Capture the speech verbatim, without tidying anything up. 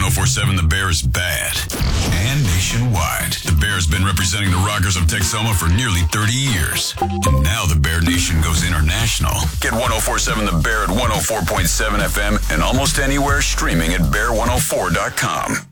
oh four seven The Bear is bad. And nationwide, The Bear has been representing the Rockers of Texoma for nearly thirty years. And now the Bear Nation goes international. Get one oh four seven The Bear at one oh four point seven F M and almost anywhere streaming at bear one oh four dot com.